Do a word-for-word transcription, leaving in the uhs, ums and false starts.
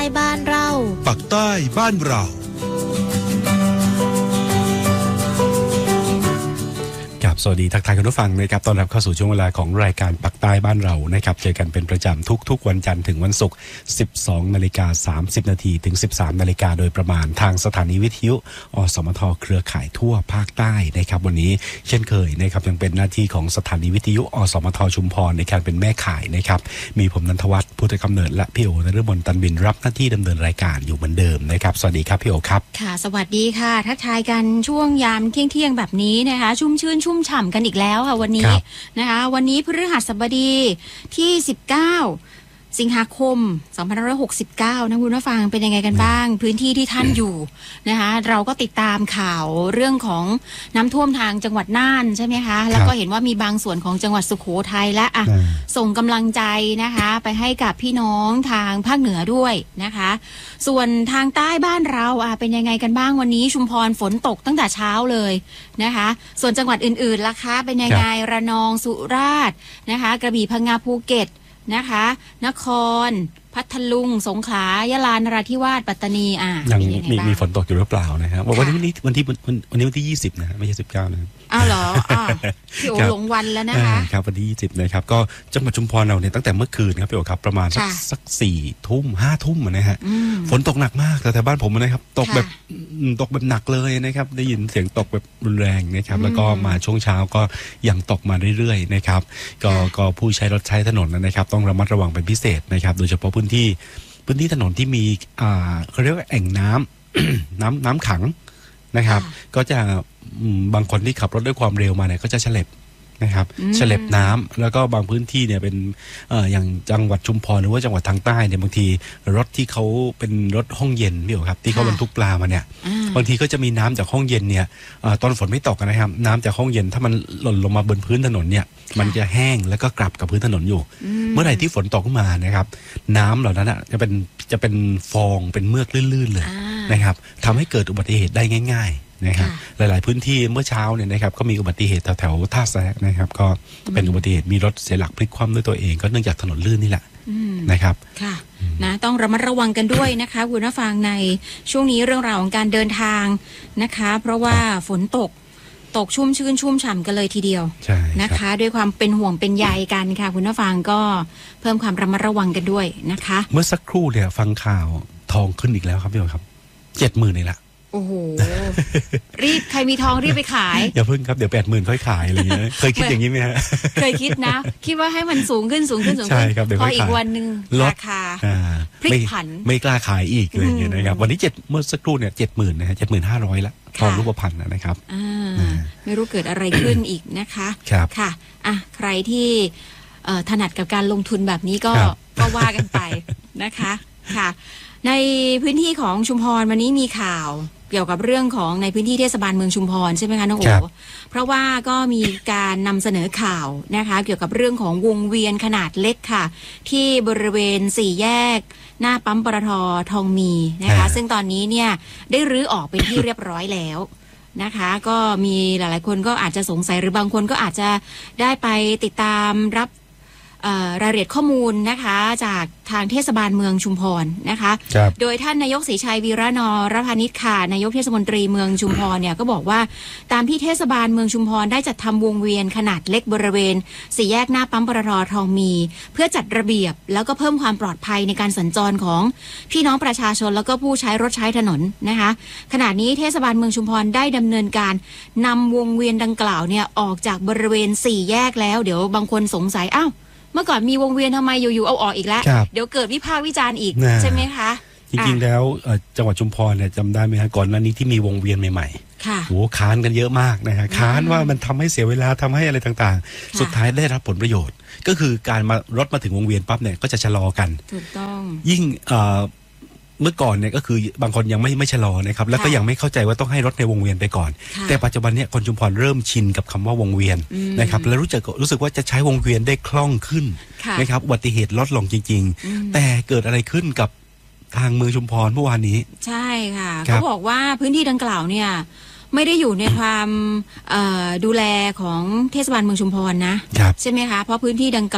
บ้านเราปักใต้บ้านเราสวัสดีทักทายคุณผู้ฟังนะครับต้อนรับเข้าสู่ช่วงเวลาของรายการปักใต้บ้านเรานะครับเจอกันเป็นประจำทุกๆวันจันทร์ถึงวันศุกร์ สิบสองนาฬิกาสามสิบนาทีถึง สิบสามนาฬิกาโดยประมาณทางสถานีวิทยุอสมทเครือข่ายทั่วภาคใต้นะครับวันนี้เช่นเคยนะครับยังเป็นหน้าที่ของสถานีวิทยุอสมทชุมพรในการเป็นแม่ข่ายนะครับมีผมนันทวัฒน์พุทธกำเนิดและพี่โอนฤมลตันบินรับหน้าที่ดำเนินรายการอยู่เหมือนเดิมนะครับสวัสดีครับพี่โอครับค่ะสวัสดีค่ะทักทายกันช่วงยามเที่ยงๆแบบนี้นะคะชุ่มชื่นชุ่มฉ่ำกันอีกแล้วค่ะวันนี้นะคะวันนี้พฤหัสบดีที่สิบเก้าสิงหาคมสองพันห้าร้อยหกสิบเก้านะคุณผู้ฟังเป็นยังไงกันบ้างพื้นที่ที่ท่านอยู่นะคะเราก็ติดตามข่าวเรื่องของน้ำท่วมทางจังหวัดน่านใช่ไหมคะแล้วก็เห็นว่ามีบางส่วนของจังหวัดสุโขทัยและอ่ะส่งกำลังใจนะคะไปให้กับพี่น้องทางภาคเหนือด้วยนะคะส่วนทางใต้บ้านเราอ่ะเป็นยังไงกันบ้างวันนี้ชุมพรฝนตกตั้งแต่เช้าเลยนะคะส่วนจังหวัดอื่นๆล่ะคะเป็นยังไงระนองสุราษฎร์นะคะกระบี่พังงาภูเก็ตนะคะนครพัทลุงสงขลายะลานราธิวาสปัตตานีอ่ะยังมีมีฝนตกอยู่หรือเปล่านะครับวันนี้วันนี้วันที่วันนี้วันที่ยี่สิบนะไม่ใช่สิบเก้านะอ้าวเหรออ้าวพี่โอหลงวันแล้วนะคะครับวันที่ยี่สิบนะครับก็จังหวัดชุมพรเราเนี่ยตั้งแต่เมื่อคืนครับพี่โอครับประมาณสักสักสี่ทุ่มห้าทุ่มนะฮะฝนตกหนักมากแต่แถวบ้านผมนะครับตกแบบตกแบบหนักเลยนะครับได้ยินเสียงตกแบบรุนแรงนะครับแล้วก็มาช่วงเช้าก็ยังตกมาเรื่อยๆนะครับก็ก็ผู้ใช้รถใช้ถนนนะครับต้องระมัดระวังเป็นพิเศษนะครับโดยเฉพาะพื้นที่พื้นที่ถนนที่มีอ่าเขาเรียกว่าแอ่งน้ำ น้ำน้ำขังนะครับก็จะบางคนที่ขับรถด้วยความเร็วมาเนี่ยก็จะเฉลบนะครับเฉลบน้ำแล้วก็บางพื้นที่เนี่ยเป็นเอ่ออย่างจังหวัดชุมพรหรือว่าจังหวัดทางใต้เนี่ยบางทีรถที่เขาเป็นรถห้องเย็นพี่โอ๋ครับที่เขาบรรทุกปลามาเนี่ยบางทีก็จะมีน้ำจากห้องเย็นเนี่ยตอนฝนไม่ตกนะครับน้ำจากห้องเย็นถ้ามันหล่นลงมาบนพื้นถนนเนี่ยมันจะแห้งแล้วก็กลับกับพื้นถนนอยู่เมื่อไหร่ที่ฝนตกขึ้นมานะครับน้ำเหล่านั้นอ่ะจะเป็นจะเป็นฟองเป็นเมือกลื่นๆเลยนะครับทำให้เกิดอุบัติเหตุได้ง่ายๆนะครับหลายๆพื้นที่เมื่อเช้าเนี่ยนะครับก็มีอุบัติเหตุแถวๆท่าแซะนะครับก็เป็นอุบัติเหตุมีรถเสียหลักพลิกคว่ำด้วยตัวเองก็เนื่องจากถนนลื่นนี่แหละนะครับค่ะนะต้องระมัดระวังกันด้วยนะคะคุณผู้ฟังในช่วงนี้เรื่องราวของการเดินทางนะคะเพราะว่าฝนตกตกชุ่มชื้นชุ่มฉ่ำกันเลยทีเดียวนะคะด้วยความเป็นห่วงเป็นใยกันค่ะคุณผู้ฟังก็เพิ่มความระมัดระวังกันด้วยนะคะเมื่อสักครู่เนี่ยฟังข่าวทองขึ้นอีกแล้วครับพี่โอ๋ครับเจ็ดหมื่นเลยละโอ้โหรีบใครมีทองรีบไปขายอย่าพึ่งครับเดี๋ยวแปดหมื่นค่อยขายอะไรเงี้ยเคยคิดอย่างนี้ไหมฮะเคยคิดนะคิดว่าให้มันสูงขึ้นสูงขึ้นสูงขึ้นพออีกวันหนึ่งราคาพลิกผันไม่กล้าขายอีกอะไรเงี้ยนะครับวันนี้เจ็ดเมื่อสักครู่เนี่ยเจ็ดหมื่นนะฮะเจ็ดหมื่นห้าร้อยละทองรูปพรรณนะครับไม่รู้เกิดอะไรขึ้นอีกนะคะค่ะอ่ะใครที่ถนัดกับการลงทุนแบบนี้ก็ก็ว่ากันไปนะคะค่ะในพื้นที่ของชุมพรวันนี้มีข่าวเกี่ยวกับเรื่องของในพื้นที่เทศบาลเมืองชุมพรใช่ไหมคะน้องโอ๋เพราะว่าก็มีการนำเสนอข่าวนะคะเกี่ยวกับเรื่องของวงเวียนขนาดเล็กค่ะที่บริเวณสี่แยกหน้าปั๊มปตท.ทองมีนะคะซึ่งตอนนี้เนี่ยได้รื้อออกเป็นที่เรียบร้อยแล้วนะคะก็มีหลายๆคนก็อาจจะสงสัยหรือบางคนก็อาจจะได้ไปติดตามรับรายละเอียดข้อมูลนะคะจากทางเทศบาลเมืองชุมพรนะคะโดยท่านนายกศรีชัยวีระนรพานิชค่ะนายกเทศมนตรีเมืองชุมพรเนี่ยก็บอกว่าตามที่เทศบาลเมืองชุมพรได้จัดทำวงเวียนขนาดเล็กบริเวณสี่แยกหน้าปั๊มปตท.ทองมีเพื่อจัดระเบียบแล้วก็เพิ่มความปลอดภัยในการสัญจรของพี่น้องประชาชนแล้วก็ผู้ใช้รถใช้ถนนนะคะขณะนี้เทศบาลเมืองชุมพรได้ดำเนินการนำวงเวียนดังกล่าวเนี่ยออกจากบริเวณสี่แยกแล้วเดี๋ยวบางคนสงสัยอ้าวเมื่อก่อนมีวงเวียนทำไมอยู่ๆเอาออกอีกแล้วเดี๋ยวเกิดวิพากษ์วิจารณ์อีกใช่ไหมคะจริงๆแล้วจังหวัดชุมพรเนี่ยจำได้ไหมคะก่อนหน้านี้ที่มีวงเวียนใหม่ๆโหค้านกันเยอะมากนะฮะค้านว่ามันทำให้เสียเวลาทำให้อะไรต่างๆสุดท้ายได้รับผลประโยชน์ก็คือการมารถมาถึงวงเวียนปั๊บเนี่ยก็จะชะลอกันถูกต้องยิ่งเมื่อก่อนเนี่ยก็คือบางคนยังไม่ไม่ชะลอนะครับแล้วก็ยังไม่เข้าใจว่าต้องให้รถในวงเวียนไปก่อนแต่ปัจจุบันเนี่ยคนชุมพรเริ่มชินกับคำว่าวงเวียนนะครับแล้วรู้จักรู้สึกว่าจะใช้วงเวียนได้คล่องขึ้นนะครับอุบัติเหตุลดลงจริงๆแต่เกิดอะไรขึ้นกับทางเมืองชุมพรเมื่อวานนี้ใช่ค่ะเขาบอกว่าพื้นที่ดังกล่าวเนี่ยไม่ได้อยู่ในความดูแลของเทศบาลเมืองชุมพรนะใช่ไหมคะเพราะพื้นที่ดังกล่าว